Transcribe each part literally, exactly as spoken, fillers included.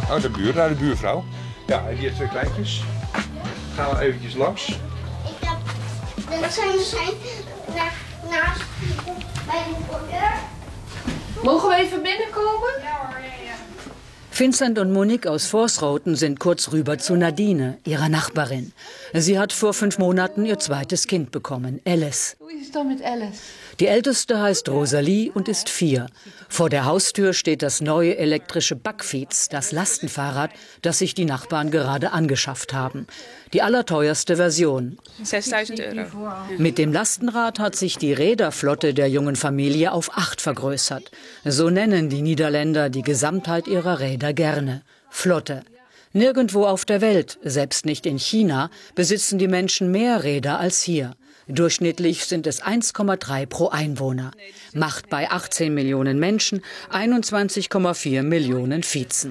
Oh, de buur, nou, de buurvrouw. Ja, die heeft twee kleintjes. Gaan we eventjes langs. Ik heb... Dat zijn zijn naast bij de voordeur. Mogen we even binnenkomen? Ja hoor, ja, ja. Vincent und Monique aus Vorsroten sind kurz rüber zu Nadine, ihrer Nachbarin. Sie hat vor fünf Monaten ihr zweites Kind bekommen, Alice. Hoe is het dan met Alice? Die älteste heißt Rosalie und ist vier. Vor der Haustür steht das neue elektrische Backfiets, das Lastenfahrrad, das sich die Nachbarn gerade angeschafft haben. Die allerteuerste Version. zestausend euro. Mit dem Lastenrad hat sich die Räderflotte der jungen Familie auf acht vergrößert. So nennen die Niederländer die Gesamtheit ihrer Räder gerne. Flotte. Nirgendwo auf der Welt, selbst nicht in China, besitzen die Menschen mehr Räder als hier. Durchschnittlich sind es eins Komma drei pro Einwohner. Macht bei achtzehn Millionen Menschen einundzwanzig Komma vier Millionen Fietsen.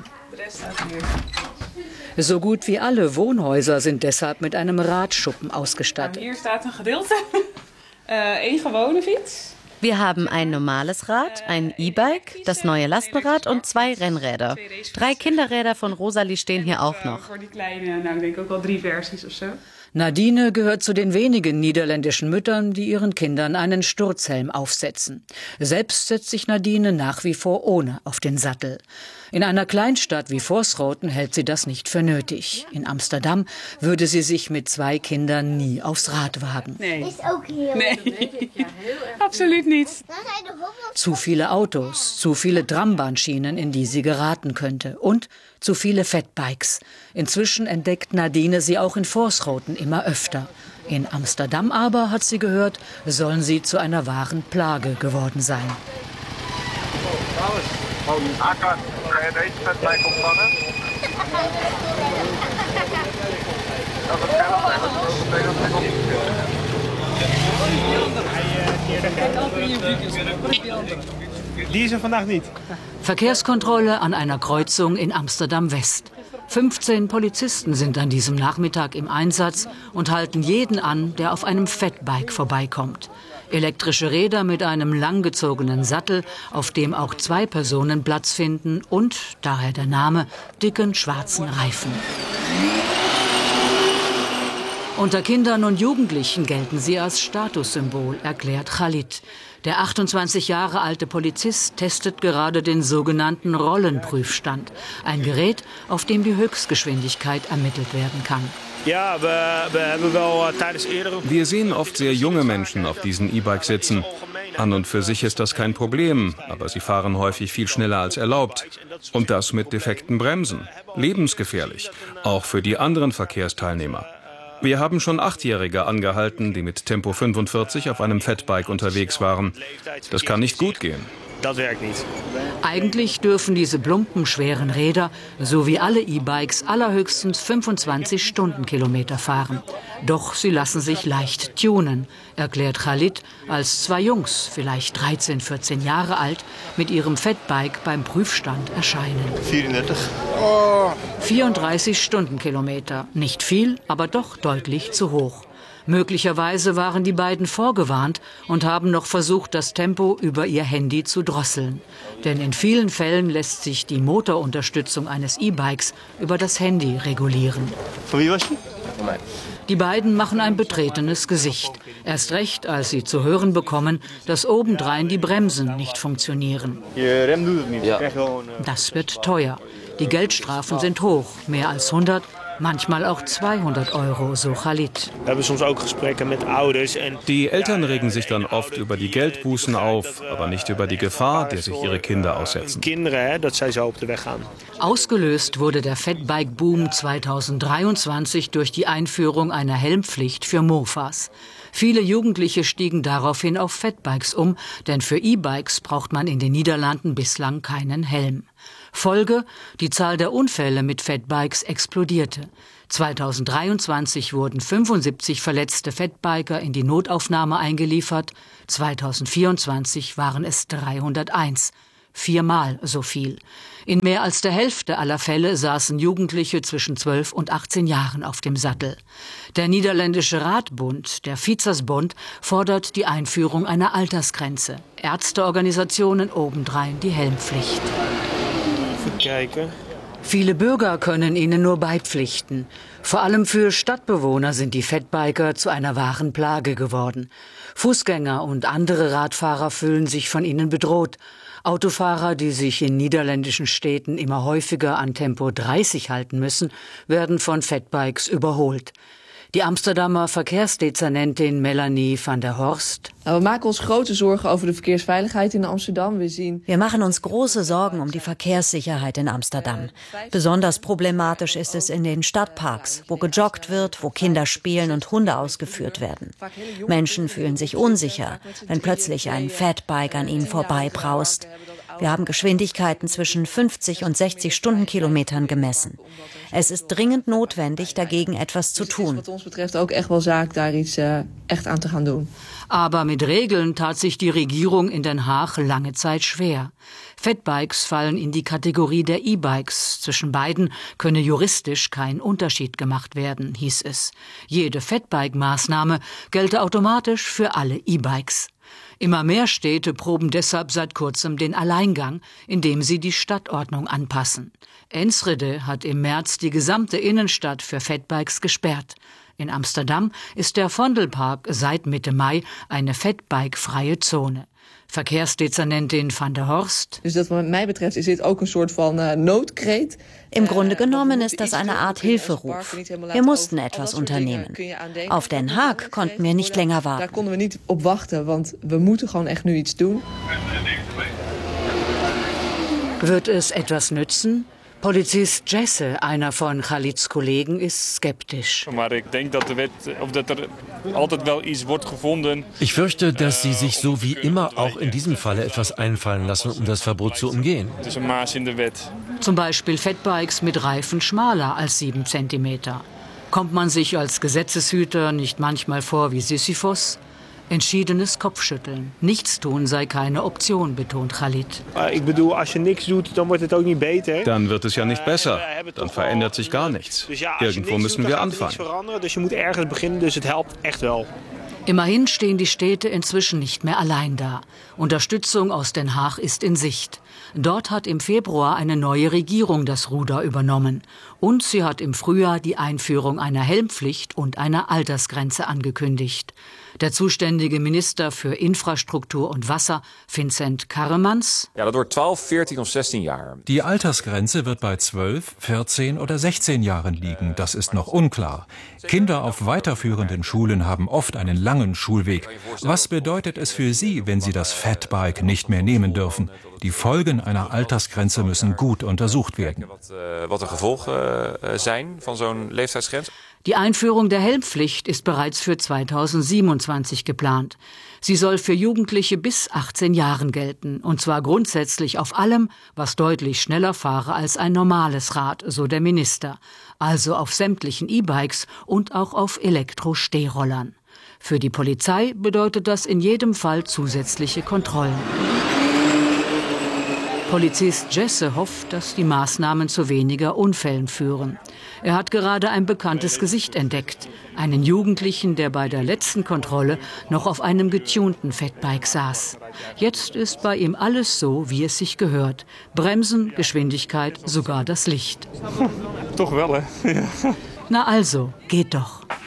So gut wie alle Wohnhäuser sind deshalb mit einem Radschuppen ausgestattet. Hier staat een gedeelte. Eén gewone fiets. Wir haben ein normales Rad, ein E-Bike, das neue Lastenrad und zwei Rennräder. Drei Kinderräder von Rosalie stehen hier auch noch. Voor die kleine, nou ik denk ook wel drie versies of zo. Nadine gehört zu den wenigen niederländischen Müttern, die ihren Kindern einen Sturzhelm aufsetzen. Selbst setzt sich Nadine nach wie vor ohne auf den Sattel. In einer Kleinstadt wie Vorsroten hält sie das nicht für nötig. In Amsterdam würde sie sich mit zwei Kindern nie aufs Rad wagen. Nee. Is ook heel... Nee. Absoluut niet. Dan zijn de hobbels... Zu viele Autos, zu viele Trambahnschienen, in die sie geraten könnte. Und zu viele Fatbikes. Inzwischen entdeckt Nadine sie auch in Vorsroten immer öfter. In Amsterdam aber, hat sie gehört, sollen sie zu einer wahren Plage geworden sein. Akka, kan je deze Fatbike opvangen? Dat is geld en dat is Die is er vandaag niet. Verkehrskontrolle an einer Kreuzung in Amsterdam-West. fünfzehn Polizisten sind an diesem Nachmittag im Einsatz und halten jeden an, der auf einem Fatbike vorbeikommt. Elektrische Räder mit einem langgezogenen Sattel, auf dem auch zwei Personen Platz finden und, daher der Name, dicken schwarzen Reifen. Unter Kindern und Jugendlichen gelten sie als Statussymbol, erklärt Khalid. Der achtundzwanzig Jahre alte Polizist testet gerade den sogenannten Rollenprüfstand. Ein Gerät, auf dem die Höchstgeschwindigkeit ermittelt werden kann. Ja, we, we hebben wel tijdens eerdere... Wir sehen oft sehr junge Menschen auf diesen E-Bikes sitzen. An und für sich ist das kein Problem, aber sie fahren häufig viel schneller als erlaubt. Und das mit defekten Bremsen. Lebensgefährlich, auch für die anderen Verkehrsteilnehmer. Wir haben schon Achtjährige angehalten, die mit Tempo fünfundvierzig auf einem Fatbike unterwegs waren. Das kann nicht gut gehen. Das werkt nicht. Eigentlich dürfen diese plumpen, schweren Räder, so wie alle E-Bikes, allerhöchstens fünfundzwanzig Stundenkilometer fahren. Doch sie lassen sich leicht tunen, erklärt Khalid, als zwei Jungs, vielleicht dreizehn, vierzehn Jahre alt, mit ihrem Fatbike beim Prüfstand erscheinen. vierendertig. vierunddreißig Stundenkilometer. Nicht viel, aber doch deutlich zu hoch. Möglicherweise waren die beiden vorgewarnt und haben noch versucht, das Tempo über ihr Handy zu drosseln. Denn in vielen Fällen lässt sich die Motorunterstützung eines E-Bikes über das Handy regulieren. Von wie was die? Die beiden machen ein betretenes Gesicht. Erst recht, als sie zu hören bekommen, dass obendrein die Bremsen nicht funktionieren. Je rem doet het niet. Je krijgt gewoon, uh... Das wird teuer. Die Geldstrafen sind hoch, mehr als hundert, manchmal auch zweihundert Euro, so Khalid. We hebben soms ook gesprekken met ouders en... Die Eltern regen sich dann oft über die Geldbußen auf, aber nicht über die Gefahr, der sich ihre Kinder aussetzen. Kinderen, dat zij zo op de weg gaan. Ausgelöst wurde der Fatbike-Boom zweitausenddreiundzwanzig durch die Einführung einer Helmpflicht für Mofas. Viele Jugendliche stiegen daraufhin auf Fatbikes um, denn für E-Bikes braucht man in den Niederlanden bislang keinen Helm. Folge: Die Zahl der Unfälle mit Fatbikes explodierte. zweitausenddreiundzwanzig wurden fünfundsiebzig verletzte Fatbiker in die Notaufnahme eingeliefert. zweitausendvierundzwanzig waren es dreihunderteins. Viermal so viel. In mehr als der Hälfte aller Fälle saßen Jugendliche zwischen zwölf und achtzehn Jahren auf dem Sattel. Der niederländische Radbund, der Fietsersbond, fordert die Einführung einer Altersgrenze. Ärzteorganisationen obendrein die Helmpflicht. Even kijken. Viele Bürger können ihnen nur beipflichten. Vor allem für Stadtbewohner sind die Fatbiker zu einer wahren Plage geworden. Fußgänger und andere Radfahrer fühlen sich von ihnen bedroht. Autofahrer, die sich in niederländischen Städten immer häufiger an Tempo dreißig halten müssen, werden von Fatbikes überholt. Die Amsterdamer Verkehrsdezernentin Melanie van der Horst. We maken ons grote zorgen over de verkeersveiligheid in Amsterdam. We zien... Wir machen uns große Sorgen um die Verkehrssicherheit in Amsterdam. Besonders problematisch ist es in den Stadtparks, wo gejoggt wird, wo Kinder spielen und Hunde ausgeführt werden. Menschen fühlen sich unsicher, wenn plötzlich ein Fatbike an ihnen vorbeibraust. Wir haben Geschwindigkeiten zwischen fünfzig und sechzig Stundenkilometern gemessen. Es ist dringend notwendig, dagegen etwas zu tun. Wat ons betreft ook echt wel zaak daar iets uh, echt aan te gaan doen. Aber mit Regeln tat sich die Regierung in Den Haag lange Zeit schwer. Fatbikes fallen in die Kategorie der E-Bikes. Zwischen beiden könne juristisch kein Unterschied gemacht werden, hieß es. Jede Fatbike-Maßnahme gelte automatisch für alle E-Bikes. Immer mehr Städte proben deshalb seit kurzem den Alleingang, indem sie die Stadtordnung anpassen. Enschede hat im März die gesamte Innenstadt für Fatbikes gesperrt. In Amsterdam ist der Vondelpark seit Mitte Mai eine Fatbike-freie Zone. Verkehrsdezernentin van der Horst. Dus dat wat mij betreft is dit ook een soort van uh, noodkreet. Im Grunde genommen ist das eine Art Hilferuf. Wir mussten etwas unternehmen. Auf Den Haag konnten wir nicht länger warten. Daar konden we niet op wachten, want we moeten gewoon echt nu iets doen. Wird es etwas nützen? Polizist Jesse, einer von Khalids Kollegen, ist skeptisch. Ich fürchte, dass sie sich so wie immer auch in diesem Falle etwas einfallen lassen, um das Verbot zu umgehen. Zum Beispiel Fatbikes mit Reifen schmaler als sieben Zentimeter. Kommt man sich als Gesetzeshüter nicht manchmal vor wie Sisyphos? Entschiedenes Kopfschütteln. Nichts tun sei keine Option, betont Khalid. Ich bedoel, als je niks doet, dann wird es auch nicht besser. Dann wird es ja nicht besser. Dann verändert sich gar nichts. Irgendwo müssen wir anfangen. Dus je moet ergens beginnen, dus het helpt echt wel. Immerhin stehen die Städte inzwischen nicht mehr allein da. Unterstützung aus Den Haag ist in Sicht. Dort hat im Februar eine neue Regierung das Ruder übernommen. Und sie hat im Frühjahr die Einführung einer Helmpflicht und einer Altersgrenze angekündigt. Der zuständige Minister für Infrastruktur und Wasser, Vincent Karremans. Ja, dat wordt twaalf, veertien of zestien jaar. Die Altersgrenze wird bei zwölf, vierzehn oder sechzehn Jahren liegen. Das ist noch unklar. Kinder auf weiterführenden Schulen haben oft einen langen Schulweg. Was bedeutet es für sie, wenn sie das Fatbike nicht mehr nehmen dürfen? Die Folgen einer Altersgrenze müssen gut untersucht werden. Wat de gevolgen zijn van zo'n leeftijdsgrens. Die Einführung der Helmpflicht ist bereits für zweitausendsiebenundzwanzig geplant. Sie soll für Jugendliche bis achtzehn Jahren gelten, und zwar grundsätzlich auf allem, was deutlich schneller fahre als ein normales Rad, so der Minister. Also auf sämtlichen E-Bikes und auch auf Elektro-Stehrollern. Für die Polizei bedeutet das in jedem Fall zusätzliche Kontrollen. Polizist Jesse hofft, dass die Maßnahmen zu weniger Unfällen führen. Er hat gerade ein bekanntes Gesicht entdeckt. Einen Jugendlichen, der bei der letzten Kontrolle noch auf einem getunten Fatbike saß. Jetzt ist bei ihm alles so, wie es sich gehört. Bremsen, Geschwindigkeit, sogar das Licht. Toch wel, hè? Na also, geht doch.